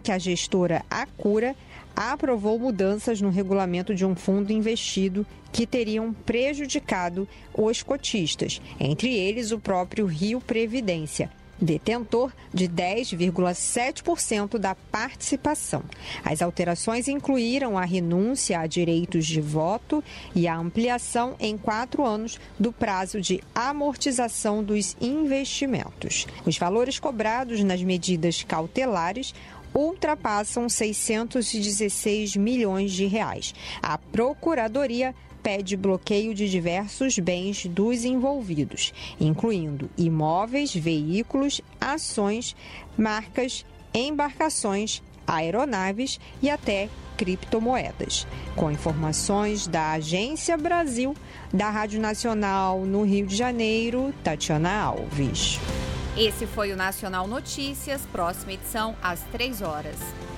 que a gestora Acura aprovou mudanças no regulamento de um fundo investido que teriam prejudicado os cotistas, entre eles o próprio Rio Previdência, detentor de 10,7% da participação. As alterações incluíram a renúncia a direitos de voto e a ampliação em 4 anos do prazo de amortização dos investimentos. Os valores cobrados nas medidas cautelares ultrapassam 616 milhões de reais. A Procuradoria pede bloqueio de diversos bens dos envolvidos, incluindo imóveis, veículos, ações, marcas, embarcações, aeronaves e até criptomoedas. Com informações da Agência Brasil, da Rádio Nacional no Rio de Janeiro, Tatiana Alves. Esse foi o Nacional Notícias, próxima edição às 3 horas.